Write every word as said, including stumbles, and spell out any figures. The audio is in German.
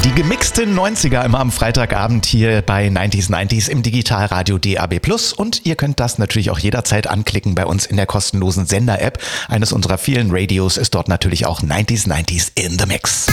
Die gemixten neunziger immer am Freitagabend hier bei neunzig neunzig im Digitalradio D A B plus. Und ihr könnt das natürlich auch jederzeit anklicken bei uns in der kostenlosen Sender-App. Eines unserer vielen Radios ist dort natürlich auch neunzig neunzig in the Mix.